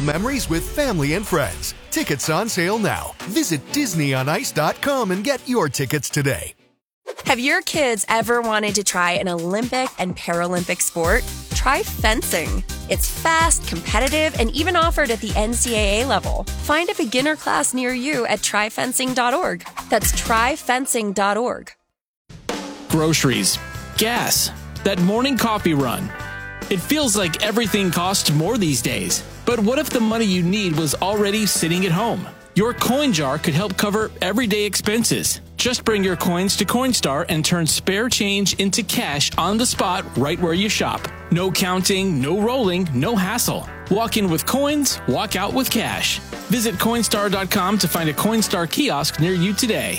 memories with family and friends. Tickets on sale now. Visit DisneyOnIce.com and get your tickets today. Have your kids ever wanted to try an Olympic and Paralympic sport? Try fencing. It's fast, competitive, and even offered at the NCAA level. Find a beginner class near you at tryfencing.org. That's tryfencing.org. Groceries, gas, that morning coffee run. It feels like everything costs more these days. But what if the money you need was already sitting at home? Your coin jar could help cover everyday expenses. Just bring your coins to Coinstar and turn spare change into cash on the spot right where you shop. No counting, no rolling, no hassle. Walk in with coins, walk out with cash. Visit Coinstar.com to find a Coinstar kiosk near you today.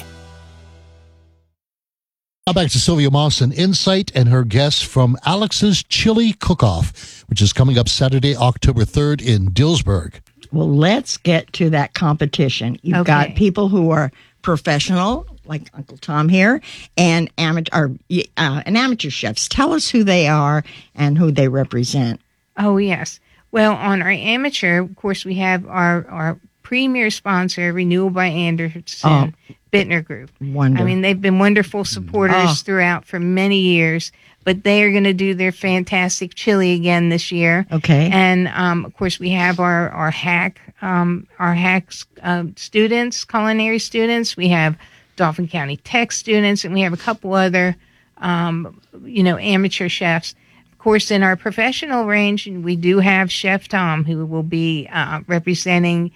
Now back to Sylvia Moss and Insight and her guests from Alex's Chili Cook-Off, which is coming up Saturday, October 3rd in Dillsburg. Well, let's get to that competition. You've got people who are professional, like Uncle Tom here, and amateur chefs. Tell us who they are and who they represent. Oh, yes. Well, on our amateur, of course, we have our premier sponsor, Renewal by Anderson, Bittner Group. Wonderful. I mean, they've been wonderful supporters throughout for many years, but they are going to do their fantastic chili again this year. Okay. And, of course, we have our hack students, culinary students. We have Dauphin County Tech students, and we have a couple other, amateur chefs. Of course, in our professional range, we do have Chef Tom, who will be representing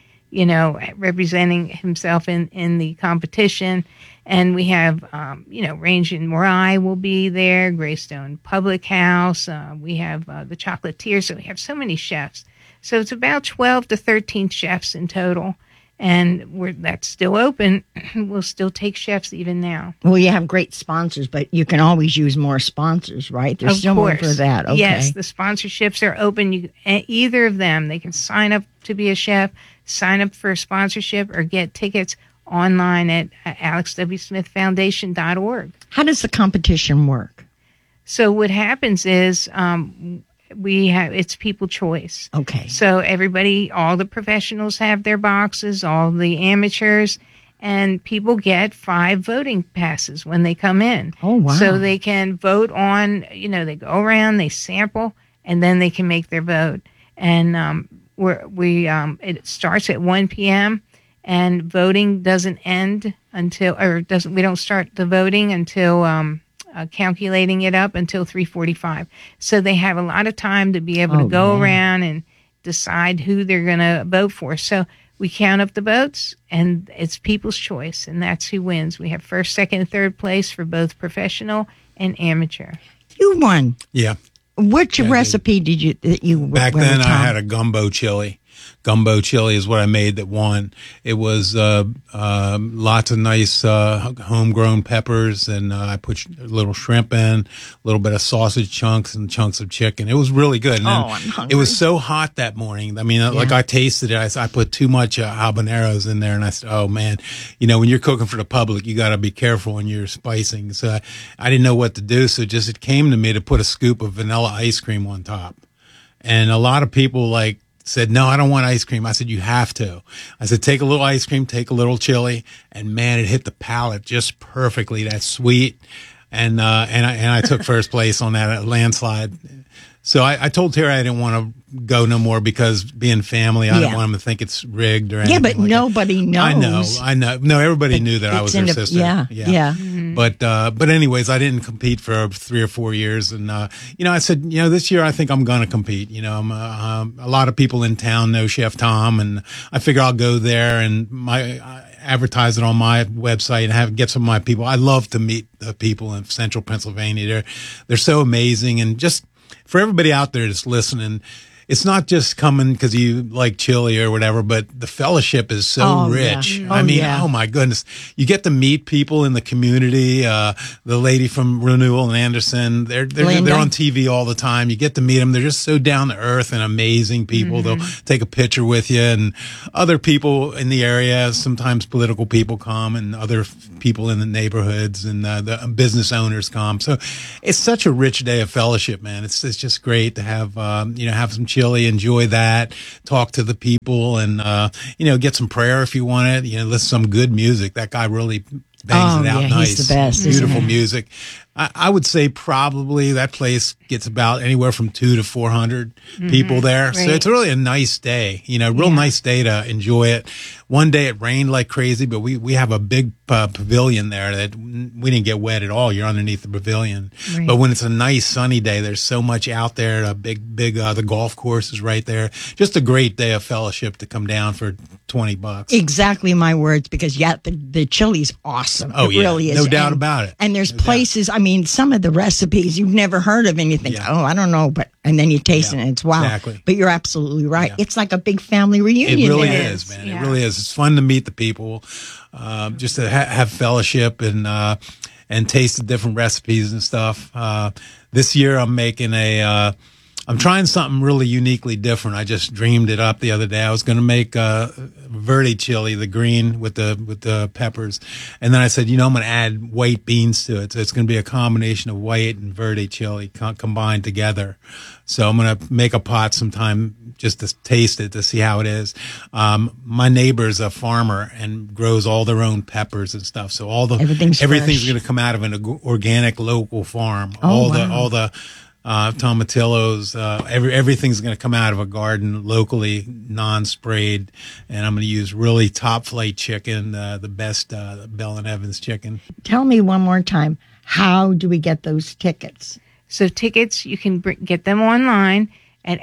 himself in the competition. And we have, Range in Morai will be there, Greystone Public House. We have the Chocolatier. So we have so many chefs. So it's about 12 to 13 chefs in total. And that's still open. We'll still take chefs even now. Well, you have great sponsors, but you can always use more sponsors, right? There's still more for that. Okay. Yes, the sponsorships are open. Either of them, they can sign up to be a chef, sign up for a sponsorship, or get tickets online at alexwsmithfoundation.org. How does the competition work? So what happens is it's people choice. Okay. So everybody, all the professionals have their boxes, all the amateurs, and people get 5 voting passes when they come in. Oh, wow. So they can vote on, they go around, they sample, and then they can make their vote. And it starts at 1 p.m. and voting doesn't end we don't start the voting until calculating it up until 3:45. So they have a lot of time to be able to go around and decide who they're going to vote for. So we count up the votes, and it's people's choice, and that's who wins. We have first, second, and third place for both professional and amateur. You won. Yeah. Which recipe did you back then? I had a gumbo chili. Gumbo chili is what I made that won. It was lots of nice homegrown peppers, and I put a little shrimp in, a little bit of sausage chunks and chunks of chicken. It was really good. And I'm hungry. It was so hot that morning. I mean, like I tasted it. I put too much habaneros in there, and I said, "Oh man, when you're cooking for the public, you got to be careful when you're spicing." So I didn't know what to do. So it came to me to put a scoop of vanilla ice cream on top, and a lot of people said, "No, I don't want ice cream." I said, "You have to." I said, "Take a little ice cream, take a little chili," and man, it hit the palate just perfectly. That's sweet, and I took first place on that landslide. So I told Terry I didn't want to go no more because being family, I didn't want him to think it's rigged or anything. Yeah, but nobody knows. I know. No, everybody knew that I was her sister. Yeah. Mm-hmm. But anyways, I didn't compete for 3 or 4 years, and I said, this year I think I'm going to compete. I'm a lot of people in town know Chef Tom, and I figure I'll go there and advertise it on my website and get some of my people. I love to meet the people in Central Pennsylvania. They're so amazing, and just for everybody out there that's listening, it's not just coming because you like chili or whatever, but the fellowship is so rich. Yeah. Oh my goodness. You get to meet people in the community. The lady from Renewal and Anderson, they're on TV all the time. You get to meet them. They're just so down to earth and amazing people. Mm-hmm. They'll take a picture with you, and other people in the area, sometimes political people come, and other people in the neighborhoods, and the business owners come. So it's such a rich day of fellowship, man. It's just great to have, have some chili chili, enjoy that, talk to the people, and, get some prayer if you want it, listen to some good music. That guy really bangs it out nice. He's the best. Beautiful music. I would say probably that place gets about anywhere from 200 to 400 people there. Right. So it's really a nice day, nice day to enjoy it. One day it rained like crazy, but we have a big pavilion there that we didn't get wet at all. You're underneath the pavilion. Right. But when it's a nice sunny day, there's so much out there. A big, the golf course is right there. Just a great day of fellowship to come down for $20. Exactly my words, because the chili's awesome. Oh, it really is. No doubt about it. And there's places, some of the recipes you've never heard of, and you think, I don't know, and then you taste it and it's wow. Exactly. But you're absolutely right. Yeah. It's like a big family reunion. It really is, man. Yeah. It really is. It's fun to meet the people, just to have fellowship and taste the different recipes and stuff. This year I'm making I'm trying something really uniquely different. I just dreamed it up the other day. I was going to make verde chili, the green with the peppers, and then I said, I'm going to add white beans to it. So it's going to be a combination of white and verde chili combined together. So I'm going to make a pot sometime just to taste it, to see how it is. My neighbor's a farmer and grows all their own peppers and stuff. So everything's going to come out of an organic local farm. All the tomatillos, everything's going to come out of a garden locally, non-sprayed, and I'm going to use really top flight chicken, the best Bell and Evans chicken. Tell me one more time, how do we get those tickets? So tickets, you can get them online at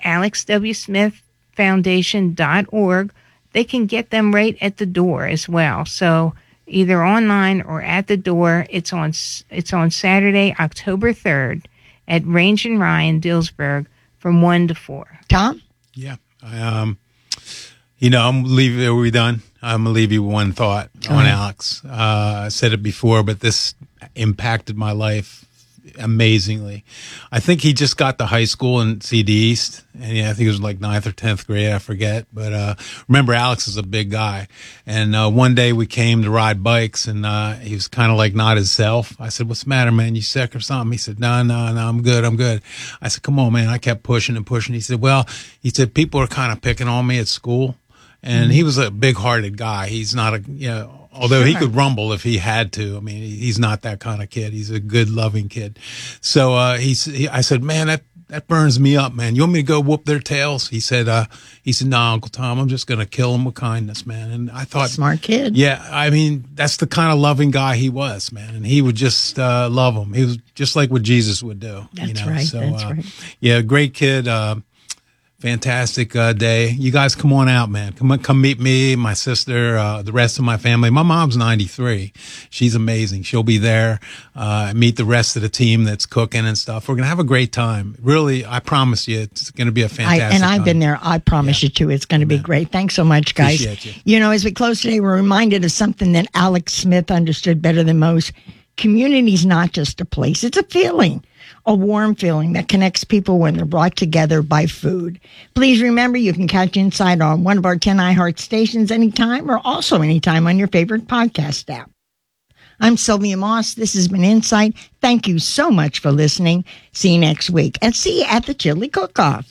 alexwsmithfoundation.org. They can get them right at the door as well. So either online or at the door. It's on Saturday, October 3rd. At Range and Rye in Dillsburg from 1 to 4. Tom? Yeah. I'm leaving. Are we done? I'm going to leave you one thought on Alex. I said it before, but this impacted my life amazingly. I think he just got to high school in CD East, and I think it was like 9th or 10th grade, I forget. But remember, Alex is a big guy, and one day we came to ride bikes, and he was kind of like not himself. I said, "What's the matter, man? You sick or something?" He said, No, I'm good. I said, "Come on, man." I kept pushing and pushing. He said, "People are kind of picking on me at school." And he was a big-hearted guy. He's not although he could rumble if he had to. I mean, he's not that kind of kid. He's a good, loving kid. So I said, "Man, that burns me up, man. You want me to go whoop their tails?" He said, "No, Uncle Tom, I'm just going to kill them with kindness, man." And I thought, smart kid. Yeah, I mean, that's the kind of loving guy he was, man. And he would just love them. He was just like what Jesus would do. That's right. So, that's right. Yeah, great kid. Fantastic day. You guys come on out, man. Come meet me, my sister, the rest of my family. My mom's 93. She's amazing. She'll be there. Meet the rest of the team that's cooking and stuff. We're going to have a great time. Really, I promise you, it's going to be a fantastic time. I've been there. I promise you, too. It's going to be great. Thanks so much, guys. Appreciate you. As we close today, we're reminded of something that Alex Smith understood better than most. Community's not just a place. It's a feeling. A warm feeling that connects people when they're brought together by food. Please remember you can catch Insight on one of our 10 iHeart stations anytime or also anytime on your favorite podcast app. I'm Sylvia Moss. This has been Insight. Thank you so much for listening. See you next week and see you at the Chili Cook-Off.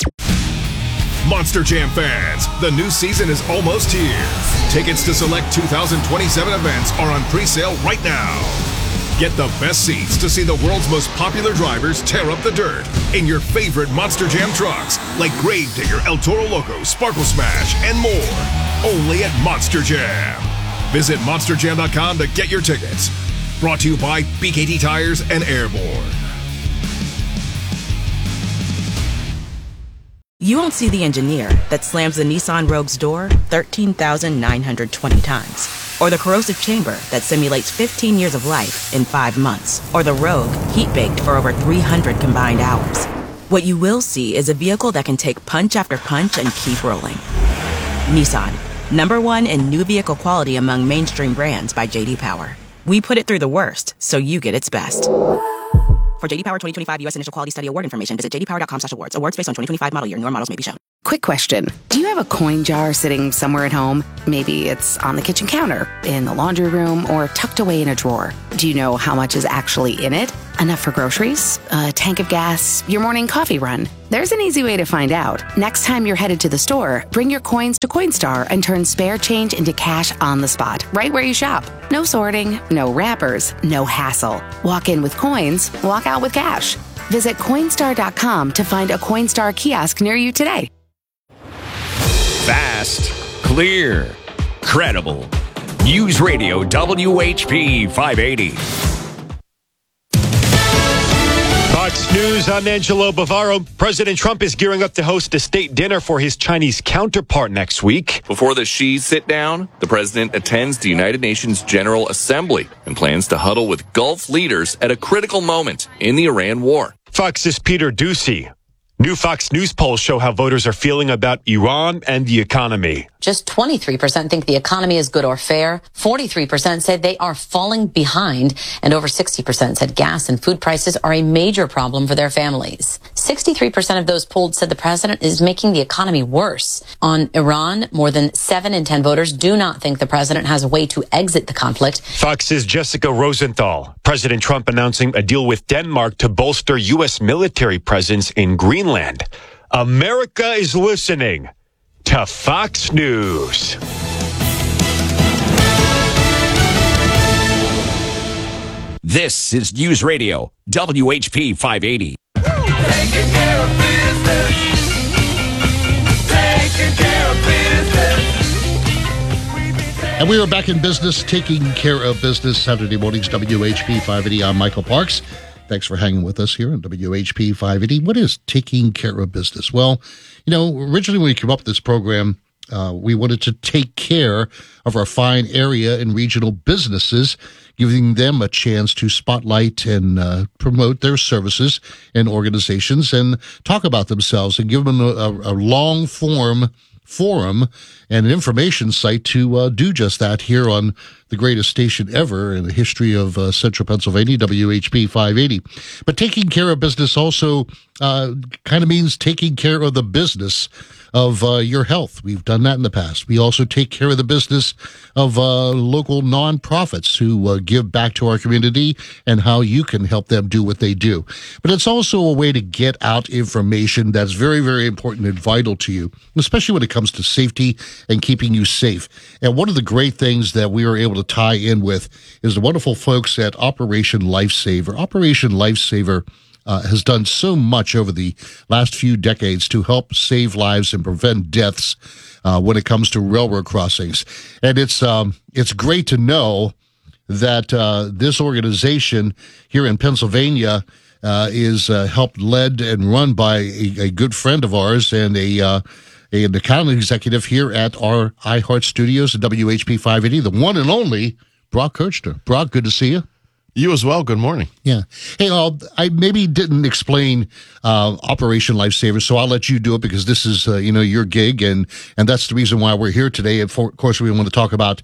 Monster Jam fans, the new season is almost here. Tickets to select 2027 events are on pre-sale right now. Get the best seats to see the world's most popular drivers tear up the dirt in your favorite Monster Jam trucks like Gravedigger, El Toro Loco, Sparkle Smash, and more. Only at Monster Jam. Visit monsterjam.com to get your tickets. Brought to you by BKT Tires and Airborne. You won't see the engineer that slams the Nissan Rogue's door 13,920 times. Or the corrosive chamber that simulates 15 years of life in 5 months. Or the Rogue heat-baked for over 300 combined hours. What you will see is a vehicle that can take punch after punch and keep rolling. Nissan, #1 in new vehicle quality among mainstream brands by J.D. Power. We put it through the worst, so you get its best. For J.D. Power 2025 U.S. Initial Quality Study Award information, visit jdpower.com/awards. Awards based on 2025 model year. Newer models may be shown. Quick question. Do you have a coin jar sitting somewhere at home? Maybe it's on the kitchen counter, in the laundry room, or tucked away in a drawer. Do you know how much is actually in it? Enough for groceries, a tank of gas, your morning coffee run? There's an easy way to find out. Next time you're headed to the store, bring your coins to Coinstar and turn spare change into cash on the spot, right where you shop. No sorting, no wrappers, no hassle. Walk in with coins, walk out with cash. Visit Coinstar.com to find a Coinstar kiosk near you today. Fast, clear, credible. News Radio WHP 580. Fox News, I'm Angelo Bavaro. President Trump is gearing up to host a state dinner for his Chinese counterpart next week. Before the Xis sit down, the president attends the United Nations General Assembly and plans to huddle with Gulf leaders at a critical moment in the Iran war. Fox's Peter Doocy. New Fox News polls show how voters are feeling about Iran and the economy. Just 23% think the economy is good or fair. 43% said they are falling behind. And over 60% said gas and food prices are a major problem for their families. 63% of those polled said the president is making the economy worse. On Iran, more than 7 in 10 voters do not think the president has a way to exit the conflict. Fox's Jessica Rosenthal. President Trump announcing a deal with Denmark to bolster U.S. military presence in Greenland. America is listening to Fox News. This is News Radio WHP 580. Taking care of business. Taking care of business. And we are back in business, taking care of business. Saturday mornings, WHP 580. I'm Michael Parks. Thanks for hanging with us here on WHP 580. What is taking care of business? Well, originally when we came up with this program, we wanted to take care of our fine area and regional businesses, giving them a chance to spotlight and promote their services and organizations and talk about themselves and give them a long-form forum and an information site to do just that here on the greatest station ever in the history of Central Pennsylvania, WHP 580. But taking care of business also kind of means taking care of the business of your health. We've done that in the past. We also take care of the business of local nonprofits who give back to our community and how you can help them do what they do. But it's also a way to get out information that's very, very important and vital to you, especially when it comes to safety and keeping you safe. And one of the great things that we are able to tie in with is the wonderful folks at Operation Lifesaver. Operation Lifesaver has done so much over the last few decades to help save lives and prevent deaths when it comes to railroad crossings. And it's great to know that this organization here in Pennsylvania is led and run by a good friend of ours and an account executive here at our iHeart Studios at WHP 580, the one and only Brock Kirchner. Brock, good to see you. You as well. Good morning. Yeah. Hey, I maybe didn't explain Operation Lifesaver, so I'll let you do it because this is your gig, and that's the reason why we're here today. And of course, we want to talk about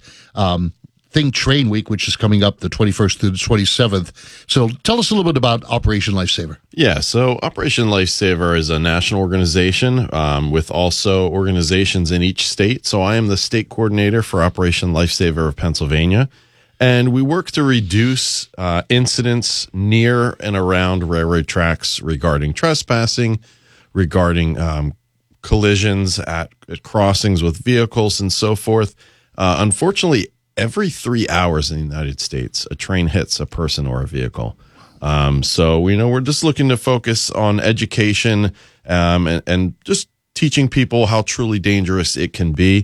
Think Train Week, which is coming up the 21st through the 27th. So tell us a little bit about Operation Lifesaver. Yeah, so Operation Lifesaver is a national organization with also organizations in each state. So I am the state coordinator for Operation Lifesaver of Pennsylvania. And we work to reduce incidents near and around railroad tracks regarding trespassing, regarding collisions at crossings with vehicles and so forth. Unfortunately, every 3 hours in the United States, a train hits a person or a vehicle. So we're just looking to focus on education and just teaching people how truly dangerous it can be.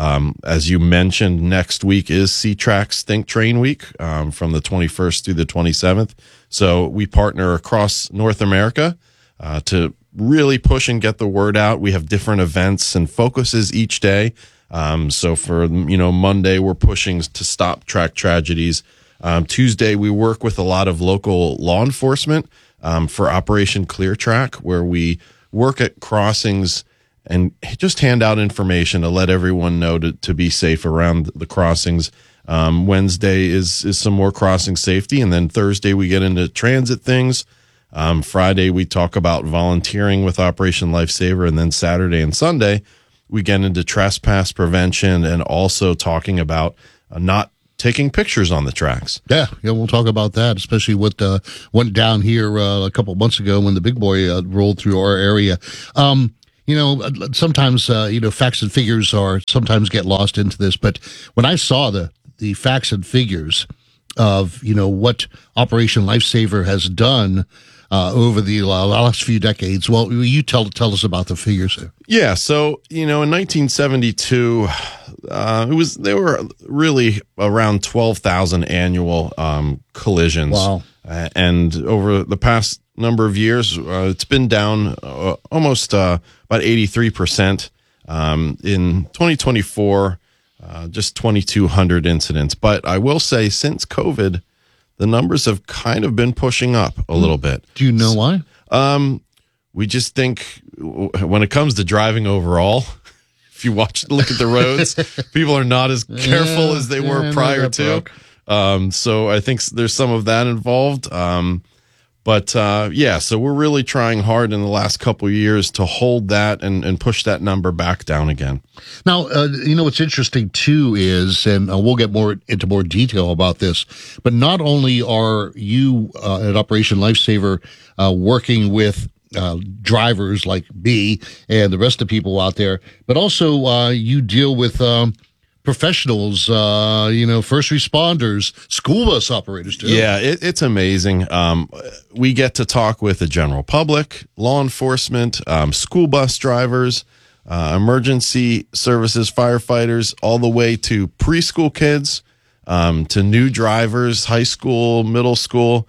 As you mentioned, next week is C-Track's Think Train Week from the 21st through the 27th. So we partner across North America to really push and get the word out. We have different events and focuses each day. So for, Monday, we're pushing to stop track tragedies. Tuesday, we work with a lot of local law enforcement for Operation Clear Track, where we work at crossings and just hand out information to let everyone know to be safe around the crossings. Wednesday is some more crossing safety. And then Thursday, we get into transit things. Friday, we talk about volunteering with Operation Lifesaver. And then Saturday and Sunday, we get into trespass prevention and also talking about not taking pictures on the tracks. Yeah, we'll talk about that, especially what went down here a couple of months ago when the big boy rolled through our area. Sometimes facts and figures sometimes get lost into this, but when I saw the facts and figures of what Operation Lifesaver has done over the last few decades, well, you tell us about the figures there. Yeah, so in 1972, they were really around 12,000 annual collisions. Wow! And over the past number of years, it's been down almost about 83%. In 2024, just 2,200 incidents. But I will say, since COVID, the numbers have kind of been pushing up a little bit. Do you know why? We just think when it comes to driving overall, if you look at the roads, people are not as careful as they were prior to. So I think there's some of that involved. So we're really trying hard in the last couple of years to hold that and push that number back down again. Now, what's interesting too is, and we'll get into more detail about this, but not only are you at Operation Lifesaver working with drivers like me and the rest of the people out there, but also you deal with professionals, first responders, school bus operators too. Yeah, it's amazing. We get to talk with the general public, law enforcement, school bus drivers, emergency services, firefighters, all the way to preschool kids, to new drivers, high school, middle school.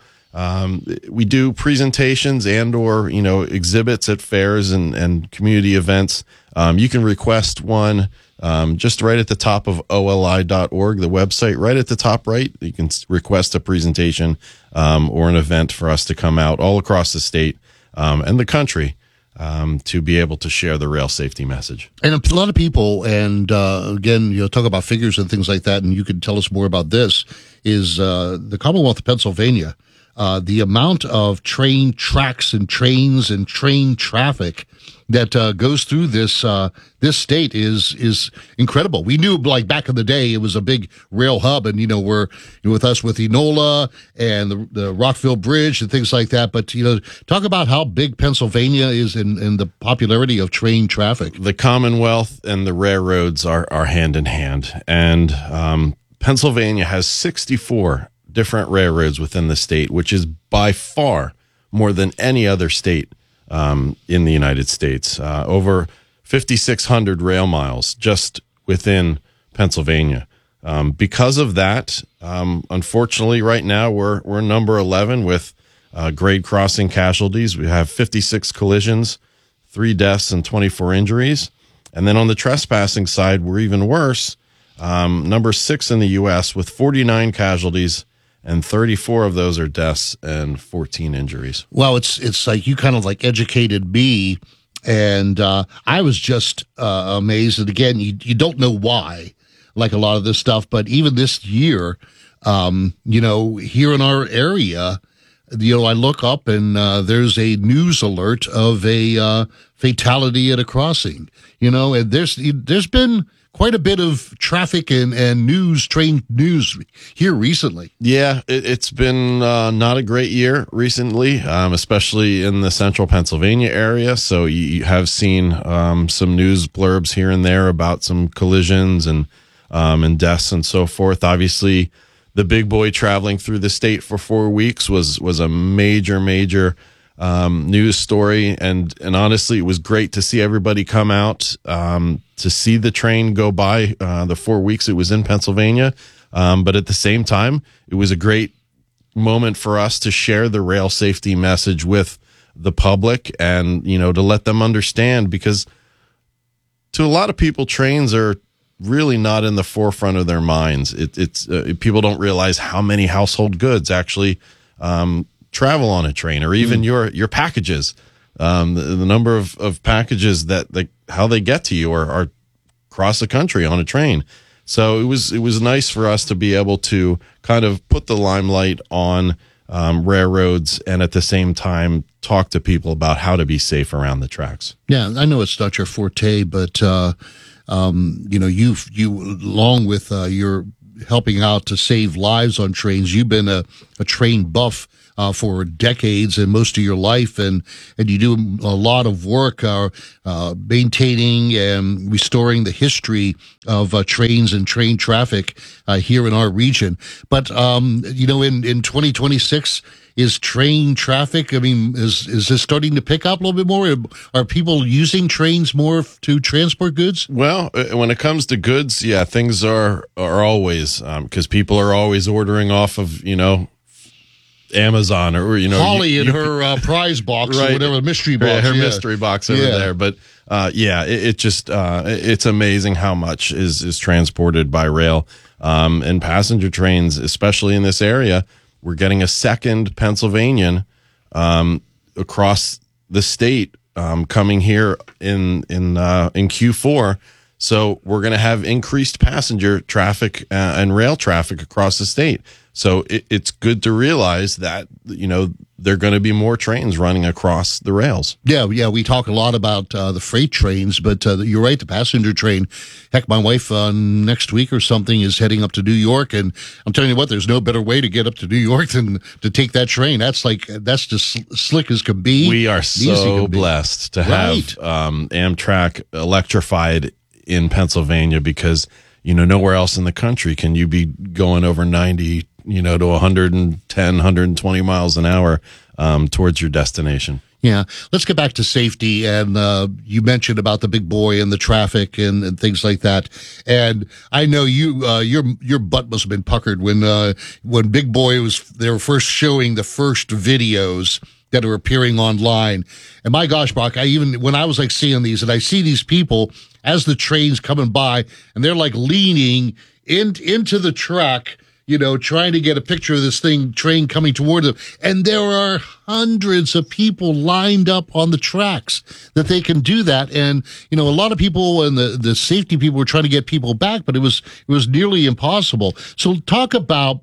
We do presentations or exhibits at fairs and community events. You can request one just right at the top of oli.org, the website. Right at the top right, you can request a presentation or an event for us to come out all across the state and the country to be able to share the rail safety message. And a lot of people, and again, talk about figures and things like that, and you can tell us more about this, is the Commonwealth of Pennsylvania. The amount of train tracks and trains and train traffic that goes through this state is incredible. We knew, like, back in the day, it was a big rail hub, and we're with us with Enola and the Rockville Bridge and things like that. But talk about how big Pennsylvania is in the popularity of train traffic. The Commonwealth and the railroads are hand in hand, and Pennsylvania has 64 different railroads within the state, which is by far more than any other state in the United States. Over 5,600 rail miles just within Pennsylvania. Because of that, unfortunately, right now we're number 11 with grade crossing casualties. We have 56 collisions, 3 deaths, and 24 injuries. And then on the trespassing side, we're even worse. Number 6 in the U.S. with 49 casualties, and 34 of those are deaths and 14 injuries. Well, it's like you kind of like educated me, and I was just amazed. And again, you don't know why, like a lot of this stuff, but even this year, here in our area, I look up and there's a news alert of a fatality at a crossing. And there's been quite a bit of traffic and train news here recently. Yeah, it's been not a great year recently, especially in the central Pennsylvania area. So you have seen some news blurbs here and there about some collisions and deaths and so forth. Obviously, the big boy traveling through the state for 4 weeks was a major news story, and honestly, it was great to see everybody come out to see the train go by the 4 weeks it was in Pennsylvania. But at the same time, it was a great moment for us to share the rail safety message with the public and, to let them understand, because to a lot of people, trains are really not in the forefront of their minds. It's people don't realize how many household goods actually travel on a train, or even your packages. The number of packages that how they get to you are across the country on a train. So it was nice for us to be able to kind of put the limelight on railroads, and at the same time talk to people about how to be safe around the tracks. Yeah, I know it's not your forte, but you along with your helping out to save lives on trains. You've been a train buff for decades and most of your life, and you do a lot of work maintaining and restoring the history of trains and train traffic here in our region. But in 2026, is train traffic, is this starting to pick up a little bit more? Are people using trains more to transport goods? Well, when it comes to goods, yeah, things are always, because people are always ordering off of, Amazon or Holly in her prize box, right, or whatever, mystery box, her mystery box over there. But it's amazing how much is transported by rail, and passenger trains, especially in this area. We're getting a second Pennsylvanian across the state coming here in Q4. So we're going to have increased passenger traffic and rail traffic across the state. So it's good to realize that, there are going to be more trains running across the rails. Yeah. We talk a lot about the freight trains, but you're right, the passenger train. Heck, my wife next week or something is heading up to New York, and I'm telling you what, there's no better way to get up to New York than to take that train. That's just slick as can be. We are so blessed to have Amtrak electrified in Pennsylvania, because nowhere else in the country can you be going over 90 to 110, 120 miles an hour towards your destination. Yeah. Let's get back to safety. And you mentioned about the big boy and the traffic and things like that. And I know your butt must have been puckered when Big Boy they were first showing the first videos that are appearing online. And my gosh, Brock, when I was seeing these, and I see these people as the train's coming by, and they're leaning into the track, trying to get a picture of this train coming toward them. And there are hundreds of people lined up on the tracks that they can do that. And, a lot of people and the safety people were trying to get people back, but it was nearly impossible. So talk about,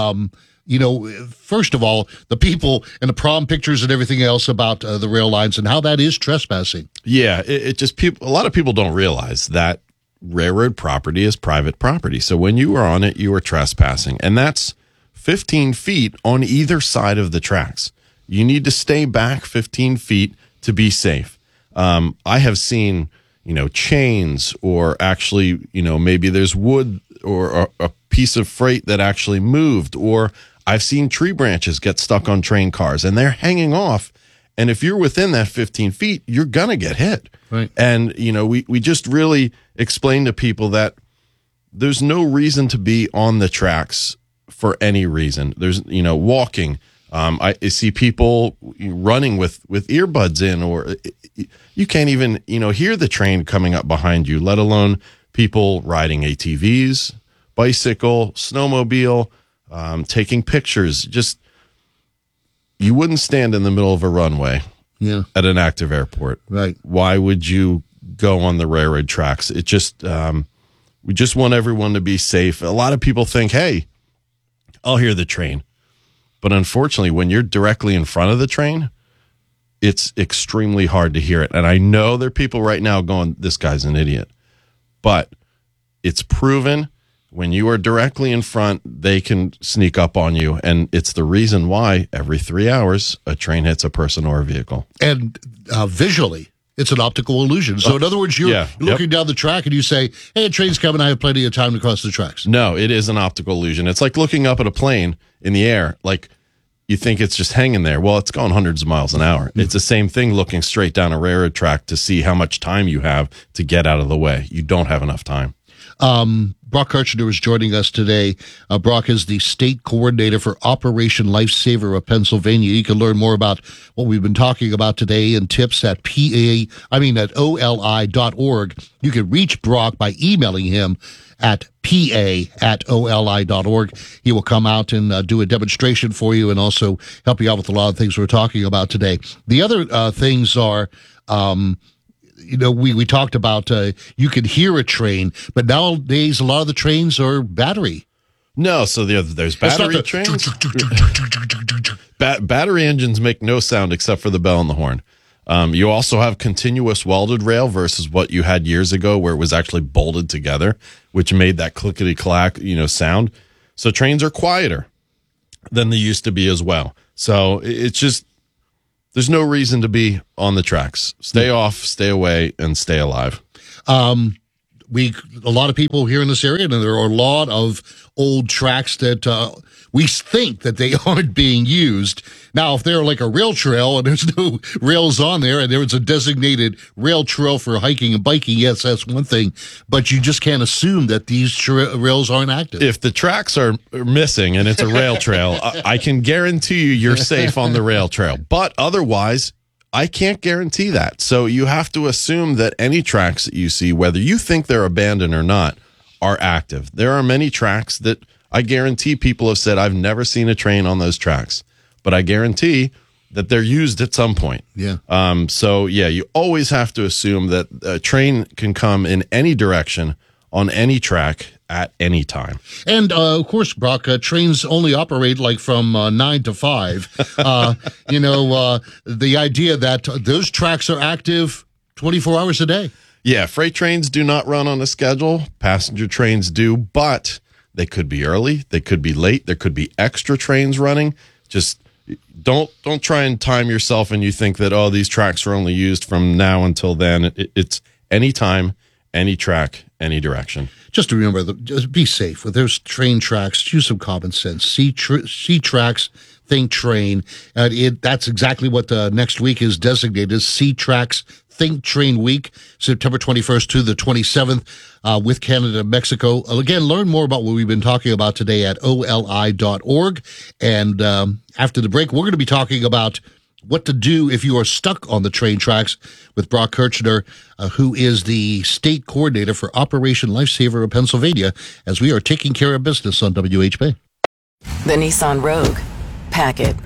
first of all, the people and the prom pictures and everything else about the rail lines and how that is trespassing. Yeah, a lot of people don't realize that railroad property is private property. So when you are on it, you are trespassing. And that's 15 feet on either side of the tracks. You need to stay back 15 feet to be safe. I have seen, chains, or actually, maybe there's wood or a piece of freight that actually moved, or I've seen tree branches get stuck on train cars and they're hanging off. And if you're within that 15 feet, you're going to get hit. Right. And, we just really explain to people that there's no reason to be on the tracks for any reason. There's, walking. I see people running with earbuds in, or you can't even, hear the train coming up behind you, let alone people riding ATVs, bicycle, snowmobile, taking pictures. Just, you wouldn't stand in the middle of a runway at an active airport. Right. Why would you go on the railroad tracks? It just, we just want everyone to be safe. A lot of people think, hey, I'll hear the train. But unfortunately, when you're directly in front of the train, it's extremely hard to hear it. And I know there are people right now going, this guy's an idiot. But it's proven when you are directly in front, they can sneak up on you. And it's the reason why every 3 hours, a train hits a person or a vehicle. And visually, it's an optical illusion. So in other words, you're looking down the track and you say, hey, a train's coming. I have plenty of time to cross the tracks. No, it is an optical illusion. It's like looking up at a plane in the air. You think it's just hanging there. Well, it's going hundreds of miles an hour. It's the same thing looking straight down a railroad track to see how much time you have to get out of the way. You don't have enough time. Brock Kirchner is joining us today. Brock is the state coordinator for Operation Lifesaver of Pennsylvania. You can learn more about what we've been talking about today and tips at oli.org. You can reach Brock by emailing him at pa@oli.org. He will come out and do a demonstration for you and also help you out with a lot of things we're talking about today. The other things are, we talked about you could hear a train, but nowadays a lot of the trains are battery. No, so there's battery trains. Battery engines make no sound except for the bell and the horn. You also have continuous welded rail versus what you had years ago where it was actually bolted together, which made that clickety-clack, sound. So trains are quieter than they used to be as well. So it's just, there's no reason to be on the tracks. Stay off, stay away, and stay alive. A lot of people here in this area, and there are a lot of old tracks that we think that they aren't being used. Now, if they're like a rail trail and there's no rails on there and there's a designated rail trail for hiking and biking, yes, that's one thing. But you just can't assume that these rails aren't active. If the tracks are missing and it's a rail trail, I can guarantee you're safe on the rail trail. But otherwise, I can't guarantee that. So you have to assume that any tracks that you see, whether you think they're abandoned or not, are active. There are many tracks that I guarantee people have said, I've never seen a train on those tracks, but I guarantee that they're used at some point. Yeah. So you always have to assume that a train can come in any direction on any track at any time. And, of course, Brock, trains only operate like from 9 to 5. The idea that those tracks are active 24 hours a day. Yeah, freight trains do not run on a schedule. Passenger trains do, but they could be early. They could be late. There could be extra trains running. Just don't try and time yourself and you think that, these tracks are only used from now until then. It's any time, any track, any direction. Just remember, just be safe. With those train tracks, use some common sense. See tracks, think train. That's exactly what the next week is designated, See Tracks, Think Train Week, September 21st to the 27th with Canada and Mexico. Again, learn more about what we've been talking about today at oli.org. And after the break, we're going to be talking about what to do if you are stuck on the train tracks with Brock Kirchner, who is the state coordinator for Operation Lifesaver of Pennsylvania, as we are taking care of business on WHP. The Nissan Rogue. Pack it.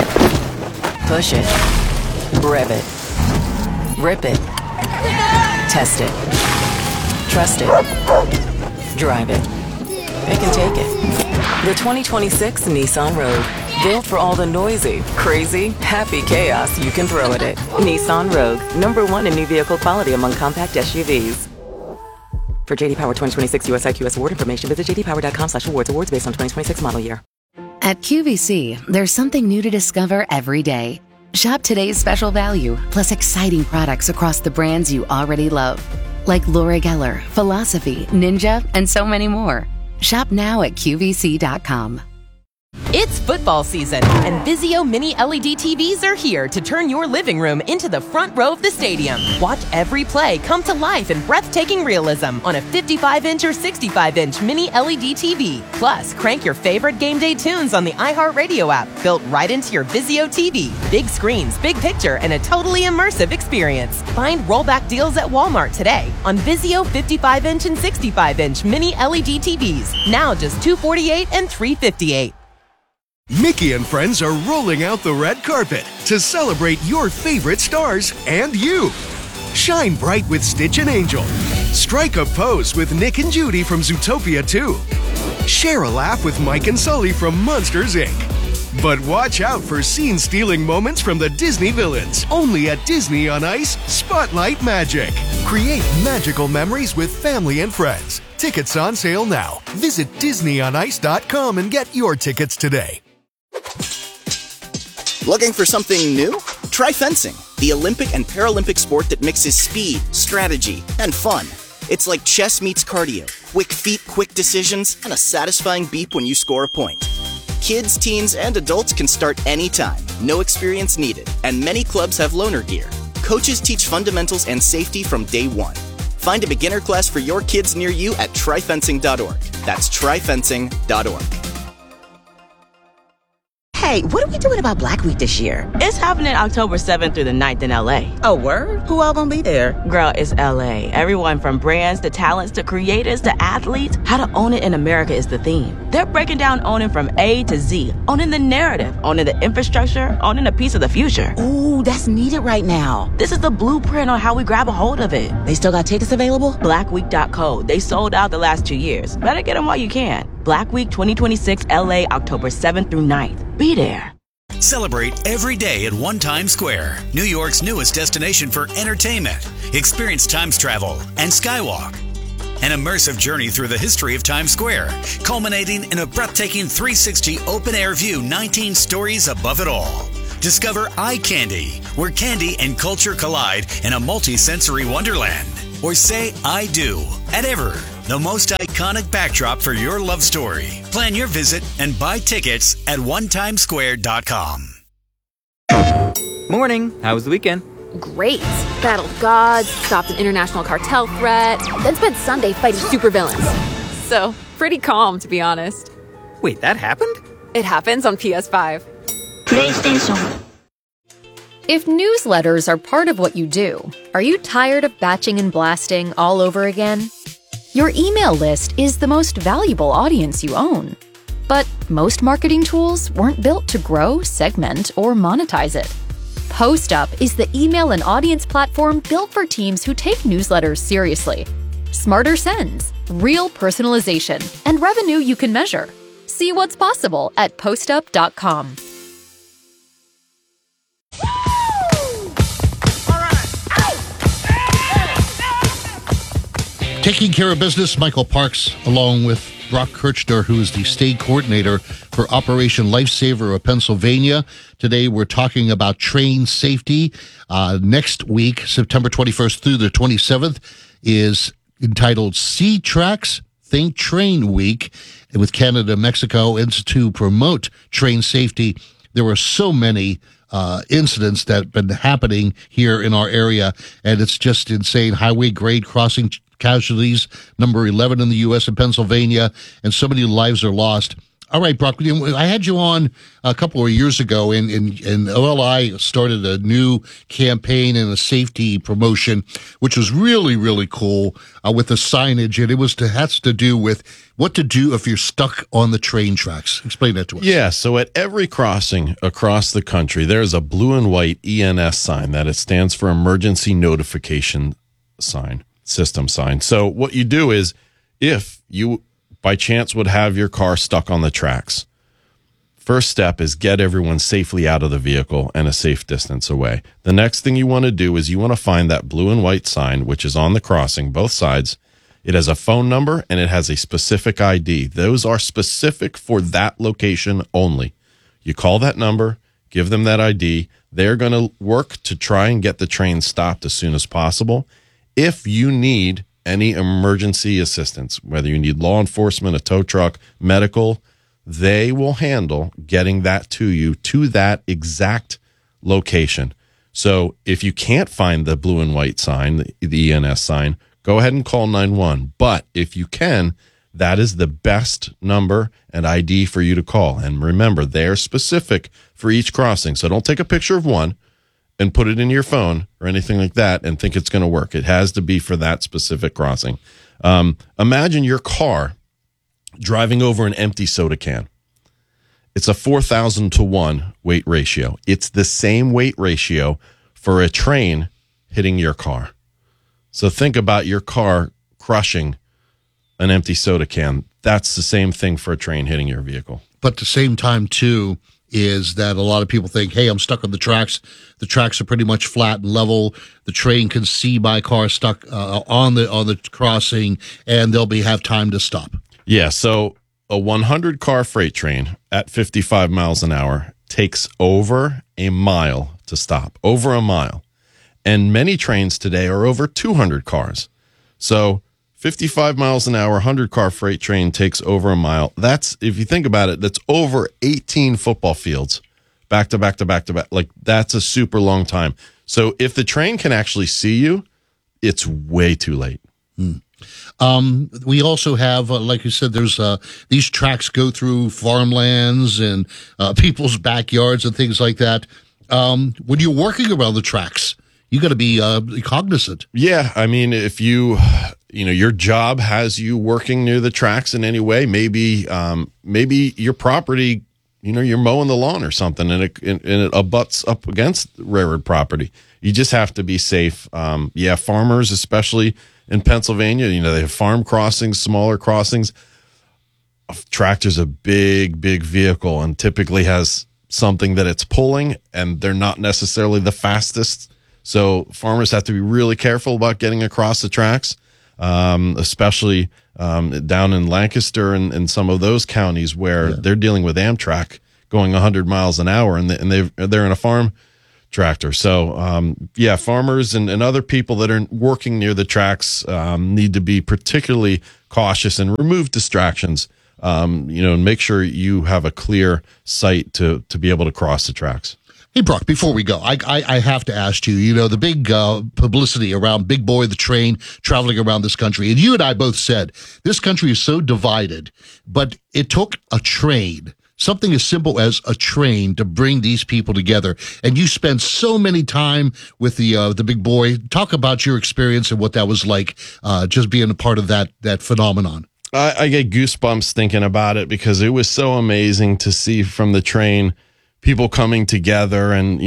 Push it. Rev it. Rip it. Test it. Trust it. Drive it. It can take it. The 2026 Nissan Rogue. Built for all the noisy, crazy, happy chaos you can throw at it. Nissan Rogue. #1 in new vehicle quality among compact SUVs. For JD Power 2026 US IQS award information, visit jdpower.com/awards. Awards based on 2026 model year. At QVC, there's something new to discover every day. Shop today's special value, plus exciting products across the brands you already love. Like Laura Geller, Philosophy, Ninja, and so many more. Shop now at QVC.com. It's football season, and Vizio Mini LED TVs are here to turn your living room into the front row of the stadium. Watch every play come to life in breathtaking realism on a 55-inch or 65-inch Mini LED TV. Plus, crank your favorite game day tunes on the iHeartRadio app, built right into your Vizio TV. Big screens, big picture, and a totally immersive experience. Find rollback deals at Walmart today on Vizio 55-inch and 65-inch Mini LED TVs. Now just $248 and $358. Mickey and friends are rolling out the red carpet to celebrate your favorite stars and you. Shine bright with Stitch and Angel. Strike a pose with Nick and Judy from Zootopia 2. Share a laugh with Mike and Sully from Monsters, Inc. But watch out for scene-stealing moments from the Disney villains. Only at Disney on Ice, Spotlight Magic. Create magical memories with family and friends. Tickets on sale now. Visit DisneyOnIce.com and get your tickets today. Looking for something new? Try fencing, the Olympic and Paralympic sport that mixes speed, strategy, and fun. It's like chess meets cardio, quick feet, quick decisions, and a satisfying beep when you score a point. Kids, teens, and adults can start anytime, no experience needed, and many clubs have loaner gear. Coaches teach fundamentals and safety from day one. Find a beginner class for your kids near you at tryfencing.org. That's tryfencing.org. Hey, what are we doing about Black Week this year? It's happening October 7th through the 9th in LA. Oh, word? Who all gonna be there? Girl, it's LA. Everyone from brands to talents to creators to athletes. How to own it in America is the theme. They're breaking down owning from A to Z. Owning the narrative, owning the infrastructure, owning a piece of the future. Ooh, that's needed right now. This is the blueprint on how we grab a hold of it. They still got tickets available? Blackweek.co. They sold out the last 2 years. Better get them while you can. Black Week 2026 LA, October 7th through 9th. Be there. Celebrate every day at One Times Square, New York's newest destination for entertainment. Experience Times travel and Skywalk. An immersive journey through the history of Times Square, culminating in a breathtaking 360 open-air view 19 stories above it all. Discover Eye Candy, where candy and culture collide in a multi-sensory wonderland. Or say I do at Ever, the most iconic backdrop for your love story. Plan your visit and buy tickets at onetimesquare.com. Morning. How was the weekend? Great. Battled gods, stopped an international cartel threat, then spent Sunday fighting supervillains. So, pretty calm, to be honest. Wait, that happened? It happens on PS5. PlayStation. If newsletters are part of what you do, are you tired of batching and blasting all over again? Your email list is the most valuable audience you own. But most marketing tools weren't built to grow, segment, or monetize it. PostUp is the email and audience platform built for teams who take newsletters seriously. Smarter sends, real personalization, and revenue you can measure. See what's possible at postup.com. Taking care of business, Michael Parks, along with Brock Kirchner, who is the state coordinator for Operation Lifesaver of Pennsylvania. Today, we're talking about train safety. Next week, September 21st through the 27th, is entitled Sea Tracks Think Train Week. And with Canada-Mexico, it's to promote train safety. There were so many incidents that have been happening here in our area, and it's just insane. Highway grade crossing casualties, number 11 in the U.S. and Pennsylvania, and so many lives are lost. All right, Brock, I had you on a couple of years ago, and OLI started a new campaign and a safety promotion, which was really, really cool with the signage, and has to do with what to do if you're stuck on the train tracks. Explain that to us. Yeah, so at every crossing across the country, there's a blue and white ENS sign that it stands for Emergency Notification System sign. So what you do is, if you by chance would have your car stuck on the tracks, first step is get everyone safely out of the vehicle and a safe distance away. The next thing you want to do is you want to find that blue and white sign, which is on the crossing, both sides. It has a phone number and it has a specific ID. Those are specific for that location only. You call that number, give them that ID. They're going to work to try and get the train stopped as soon as possible. If you need any emergency assistance, whether you need law enforcement, a tow truck, medical, they will handle getting that to you to that exact location. So if you can't find the blue and white sign, the ENS sign, go ahead and call 911. But if you can, that is the best number and ID for you to call. And remember, they're specific for each crossing. So don't take a picture of one and put it in your phone or anything like that and think it's going to work. It has to be for that specific crossing. Imagine your car driving over an empty soda can. It's a 4,000 to 1 weight ratio. It's the same weight ratio for a train hitting your car. So think about your car crushing an empty soda can. That's the same thing for a train hitting your vehicle. But at the same time, too, is that a lot of people think, hey, I'm stuck on the tracks. The tracks are pretty much flat and level. The train can see my car stuck on the crossing, and they'll have time to stop. Yeah, so a 100-car freight train at 55 miles an hour takes over a mile to stop, over a mile. And many trains today are over 200 cars. So 55 miles an hour, 100-car freight train takes over a mile. That's, if you think about it, that's over 18 football fields back to back to back to back. Like, that's a super long time. So if the train can actually see you, it's way too late. We also have, like you said, there's these tracks go through farmlands and people's backyards and things like that. When you're working around the tracks, you got to be cognizant. Yeah, I mean, if your job has you working near the tracks in any way, maybe your property, you're mowing the lawn or something, and it abuts up against railroad property. You just have to be safe. Farmers, especially in Pennsylvania, they have farm crossings, smaller crossings. A tractor's a big, big vehicle and typically has something that it's pulling, and they're not necessarily the fastest. So farmers have to be really careful about getting across the tracks, especially down in Lancaster and some of those counties where they're dealing with Amtrak going 100 miles an hour, and they're in a farm tractor. So, farmers and other people that are working near the tracks need to be particularly cautious and remove distractions, and make sure you have a clear sight to be able to cross the tracks. Hey, Brock, before we go, I have to ask you, the big publicity around Big Boy, the train, traveling around this country. And you and I both said this country is so divided, but it took a train, something as simple as a train, to bring these people together. And you spent so many time with the Big Boy. Talk about your experience and what that was like, just being a part of that phenomenon. I get goosebumps thinking about it because it was so amazing to see from the train people coming together. And,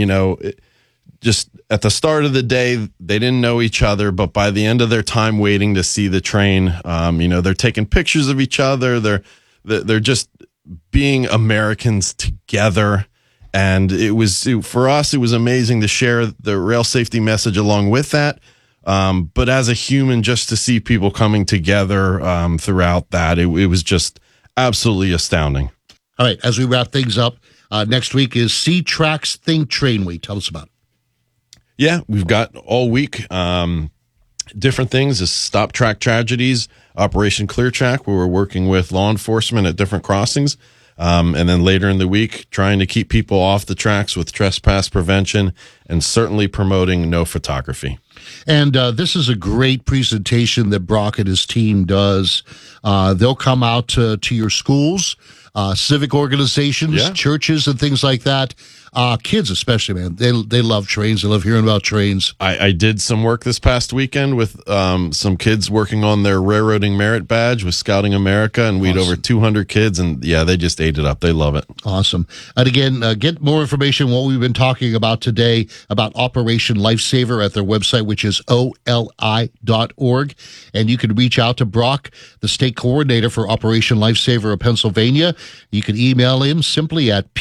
just at the start of the day, they didn't know each other, but by the end of their time waiting to see the train, they're taking pictures of each other. They're just being Americans together. And for us, it was amazing to share the rail safety message along with that. But as a human, just to see people coming together throughout that, it was just absolutely astounding. All right, as we wrap things up, next week is See Tracks Think Train Week. Tell us about it. Yeah, we've got all week different things. Is Stop Track Tragedies, Operation Clear Track, where we're working with law enforcement at different crossings. And then later in the week, trying to keep people off the tracks with trespass prevention and certainly promoting no photography. And this is a great presentation that Brock and his team does. They'll come out to your schools, civic organizations, churches, and things like that. Kids especially, man, they love trains. They love hearing about trains. I did some work this past weekend with some kids working on their railroading merit badge with Scouting America, and we had over 200 kids, and they just ate it up. They love it. Awesome. And again, get more information on what we've been talking about today about Operation Lifesaver at their website, which is oli.org. And you can reach out to Brock, the state coordinator for Operation Lifesaver of Pennsylvania. You can email him simply at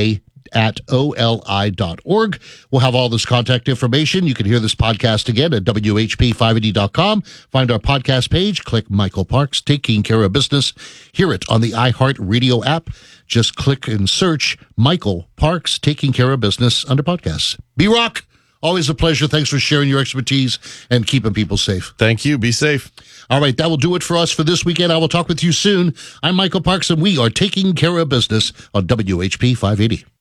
pa@oli.org. We'll have all this contact information. You can hear this podcast again at WHP580.com. Find our podcast page, click Michael Parks, Taking Care of Business. Hear it on the iHeartRadio app. Just click and search Michael Parks, Taking Care of Business under podcasts. B-Rock, always a pleasure. Thanks for sharing your expertise and keeping people safe. Thank you. Be safe. All right, that will do it for us for this weekend. I will talk with you soon. I'm Michael Parks, and we are Taking Care of Business on WHP 580.